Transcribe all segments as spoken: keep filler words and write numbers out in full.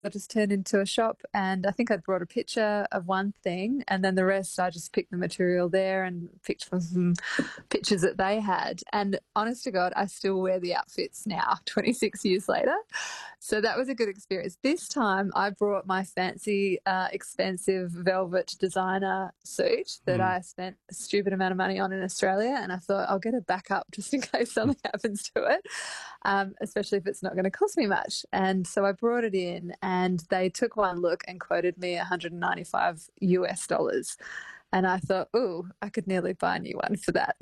that just turned into a shop, and I think I brought a picture of one thing, and then the rest I just picked the material there and picked from some pictures that they had. And honest to God, I still wear the outfits now, twenty-six years later. So that was a good experience. This time I brought my fancy, uh, expensive velvet designer suit that Mm. I spent a stupid amount of money on in Australia, and I thought I'll get a backup just in case something happens to it, um, especially if it's not going to cost me much. And so I brought it in, and they took one look and quoted me one hundred ninety-five U S dollars. And I thought, oh, I could nearly buy a new one for that.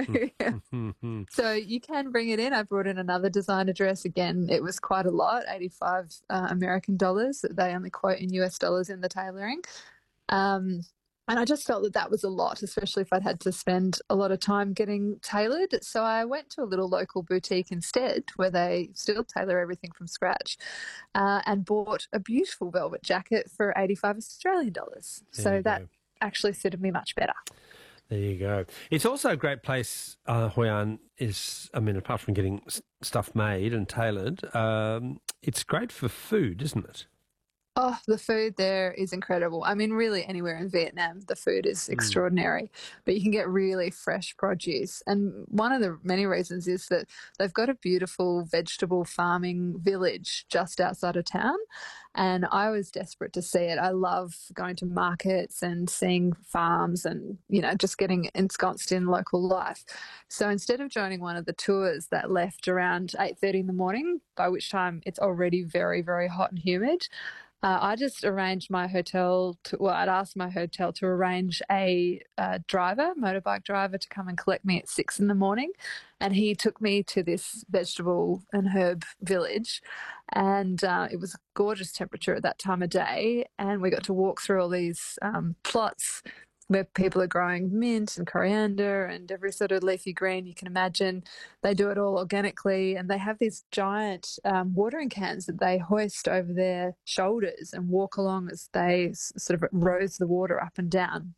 So, so you can bring it in. I brought in another designer dress. Again, it was quite a lot, eighty-five uh, American dollars that they only quote in U S dollars in the tailoring. Um, and I just felt that that was a lot, especially if I'd had to spend a lot of time getting tailored. So I went to a little local boutique instead where they still tailor everything from scratch, uh, and bought a beautiful velvet jacket for eighty-five Australian dollars. There So you that go. actually suited me much better. There you go. It's also a great place, uh, Hoi An is, I mean, apart from getting s- stuff made and tailored, um, it's great for food, isn't it? Oh, the food there is incredible. I mean, really, anywhere in Vietnam, the food is extraordinary, but you can get really fresh produce. And one of the many reasons is that they've got a beautiful vegetable farming village just outside of town. And I was desperate to see it. I love going to markets and seeing farms and, you know, just getting ensconced in local life. So instead of joining one of the tours that left around eight thirty in the morning, by which time it's already very, very hot and humid, Uh, I just arranged my hotel to, well, I'd asked my hotel to arrange a uh, driver, motorbike driver, to come and collect me at six in the morning. And he took me to this vegetable and herb village. And uh, it was a gorgeous temperature at that time of day. And we got to walk through all these um, plots where people are growing mint and coriander and every sort of leafy green you can imagine. They do it all organically, and they have these giant um, watering cans that they hoist over their shoulders and walk along as they s- sort of rose the water up and down.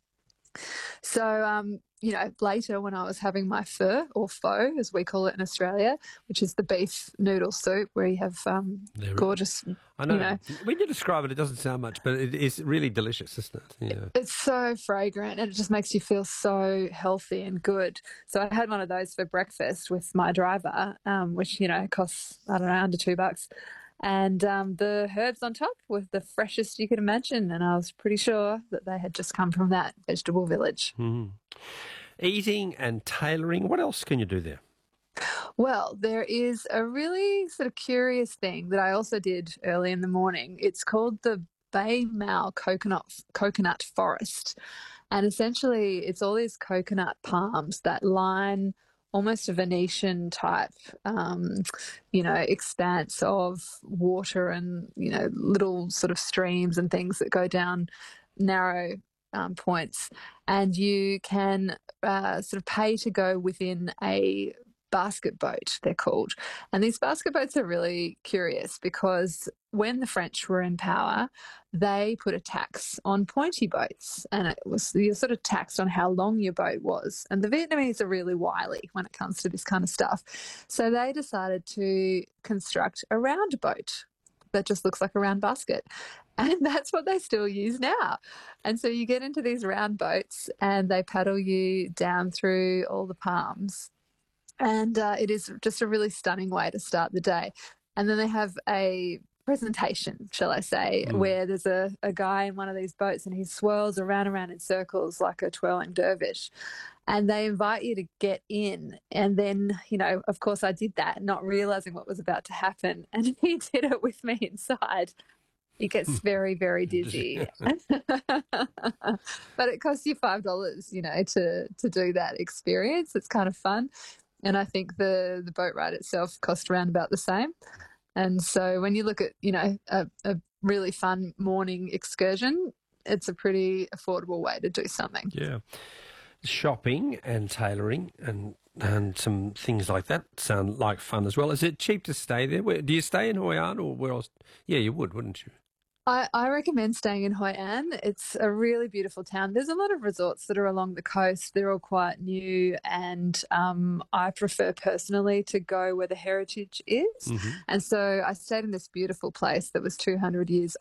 So, um, you know, later when I was having my pho, or pho as we call it in Australia, which is the beef noodle soup where you have um, There- gorgeous, I you know. know, When you describe it, it doesn't sound much, but it is really delicious, isn't it? Yeah. it's so fragrant and it just makes you feel so healthy and good. So I had one of those for breakfast with my driver, um, which, you know, costs, I don't know, under two bucks. And um, the herbs on top were the freshest you could imagine. And I was pretty sure that they had just come from that vegetable village. Mhm. Eating and tailoring, what else can you do there? Well, there is a really sort of curious thing that I also did early in the morning. It's called the Bay Mao coconut coconut forest, and essentially it's all these coconut palms that line almost a Venetian type, um, you know, expanse of water and you know little sort of streams and things that go down narrow um, points, and you can uh, sort of pay to go within a basket boat, they're called. And these basket boats are really curious because when the French were in power, they put a tax on pointy boats, and it was you're sort of taxed on how long your boat was. And the Vietnamese are really wily when it comes to this kind of stuff. So they decided to construct a round boat that just looks like a round basket. And that's what they still use now. And so you get into these round boats and they paddle you down through all the palms, and uh, it is just a really stunning way to start the day. And then they have a presentation, shall I say, Mm. where there's a, a guy in one of these boats and he swirls around around in circles like a twirling dervish. And they invite you to get in. And then, you know, of course I did that, not realizing what was about to happen. And he did it with me inside. It gets very, very dizzy. But it costs you five dollars, you know, to to do that experience. It's kind of fun. And I think the the boat ride itself cost around about the same. And so when you look at, you know, a, a really fun morning excursion, it's a pretty affordable way to do something. Yeah. Shopping and tailoring and and some things like that sound like fun as well. Is it cheap to stay there? Where, do you stay in Hoi An or where else? Yeah, you would, wouldn't you? I, I recommend staying in Hoi An. It's a really beautiful town. There's a lot of resorts that are along the coast. They're all quite new, and um, I prefer personally to go where the heritage is. Mm-hmm. And so I stayed in this beautiful place that was two hundred years